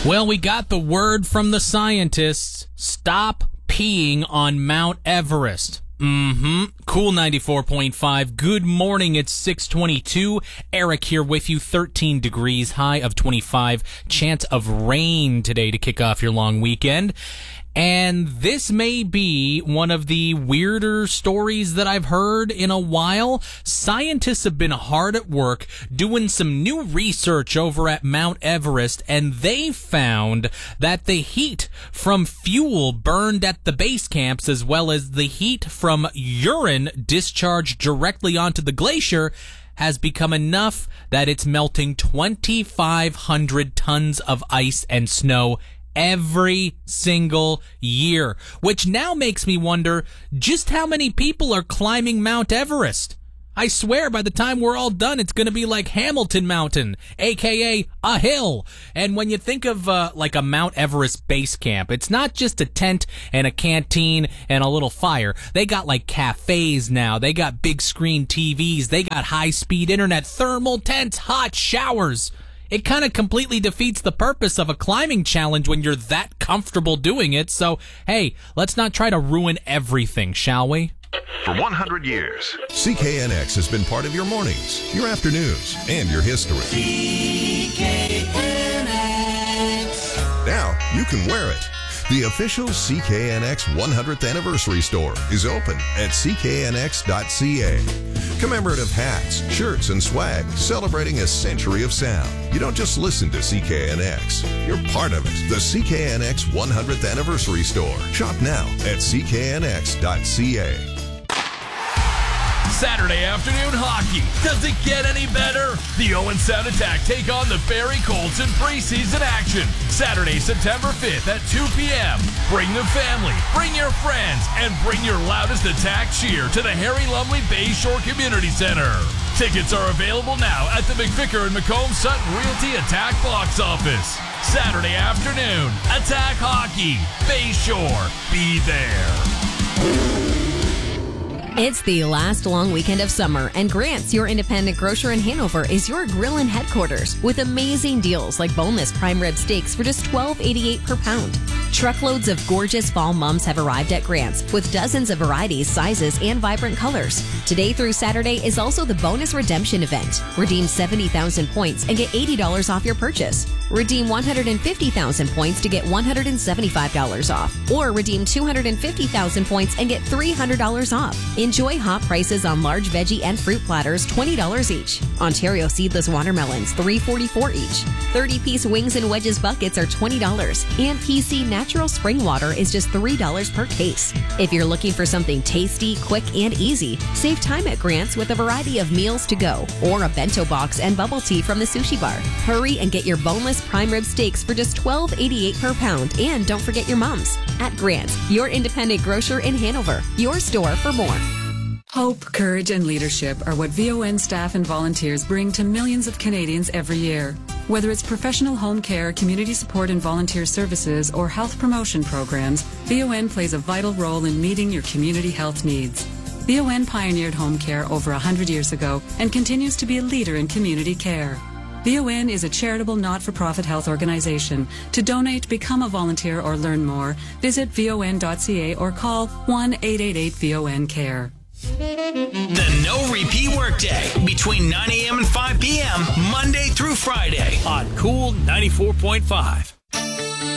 Well, we got the word from the scientists. Stop peeing on Mount Everest. Cool 94.5. Good morning. It's 6:22. Eric here with you. 13 degrees, high of 25. Chance of rain today to kick off your long weekend. And this may be one of the weirder stories that I've heard in a while. Scientists have been hard at work doing some new research over at Mount Everest, and they found that the heat from fuel burned at the base camps, as well as the heat from urine discharged directly onto the glacier, has become enough that it's melting 2,500 tons of ice and snow every single year, which now makes me wonder just how many people are climbing Mount Everest. I swear by the time we're all done, it's going to be like Hamilton Mountain, aka a hill. And when you think of like a Mount Everest base camp, it's not just a tent and a canteen and a little fire. They got like cafes now. They got big screen TVs. They got high-speed internet, thermal tents, hot showers. It kind of completely defeats the purpose of a climbing challenge when you're that comfortable doing it. So, hey, let's not try to ruin everything, shall we? For 100 years, CKNX has been part of your mornings, your afternoons, and your history. CKNX. Now you can wear it. The official CKNX 100th Anniversary Store is open at cknx.ca. Commemorative hats, shirts, and swag celebrating a century of sound. You don't just listen to CKNX. You're part of it. The CKNX 100th Anniversary Store. Shop now at cknx.ca. Saturday afternoon hockey. Does it get any better? The Owen Sound Attack take on the Barrie Colts in preseason action. Saturday, September 5th at 2 p.m. Bring the family, bring your friends, and bring your loudest attack cheer to the Harry Lumley Bayshore Community Center. Tickets are available now at the McVicker and Macomb Sutton Realty Attack box office. Saturday afternoon, Attack Hockey. Bayshore. Be there. It's the last long weekend of summer, and Grant's, your independent grocer in Hanover, is your grillin' headquarters with amazing deals like boneless prime rib steaks for just $12.88 per pound. Truckloads of gorgeous fall mums have arrived at Grant's with dozens of varieties, sizes, and vibrant colors. Today through Saturday is also the bonus redemption event. Redeem 70,000 points and get $80 off your purchase. Redeem 150,000 points to get $175 off. Or redeem 250,000 points and get $300 off. Enjoy hot prices on large veggie and fruit platters, $20 each. Ontario seedless watermelons, $3.44 each. 30-piece wings and wedges buckets are $20. And PC natural spring water is just $3 per case. If you're looking for something tasty, quick, and easy, save time at Grant's with a variety of meals to go or a bento box and bubble tea from the sushi bar. Hurry and get your boneless prime rib steaks for just $12.88 per pound. And don't forget your mums. At Grant's, your independent grocer in Hanover. Your store for more. Hope, courage, and leadership are what VON staff and volunteers bring to millions of Canadians every year. Whether it's professional home care, community support and volunteer services, or health promotion programs, VON plays a vital role in meeting your community health needs. VON pioneered home care over 100 years ago and continues to be a leader in community care. VON is a charitable not-for-profit health organization. To donate, become a volunteer, or learn more, visit von.ca or call 1-888-VON-CARE. The No Repeat Workday between 9 a.m. and 5 p.m. Monday through Friday On Cool 94.5.